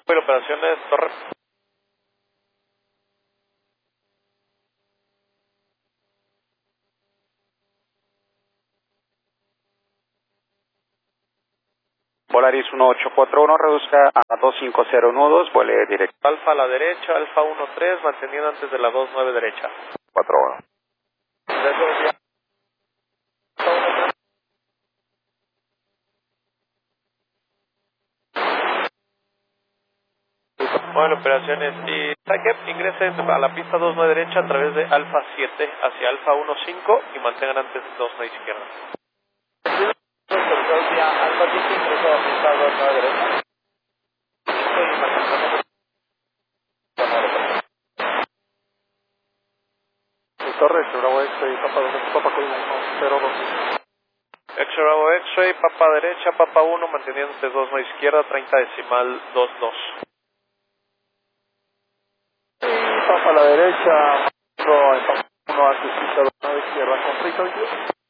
Pero operaciones Torre. Volaris 1841, reduzca a 250 nudos, vuele directo. Alfa a la derecha, Alfa 13, manteniendo antes de la 29 derecha. 41. Bueno, operaciones y saque, ingresen a la pista 29 derecha a través de Alfa 7 hacia Alfa 15 y mantengan antes 29 izquierda. Alfa 7 ingreso a pista 29 derecha. Torre, Bravo X-Ray, Papa 2, Papa 102. X-Ray Bravo X-Ray, Papa derecha, Papa 1, manteniendo antes 29 izquierda, 30 decimal 22. Papa a la derecha, Papa 1 antes, pista 29 izquierda, con 30 22.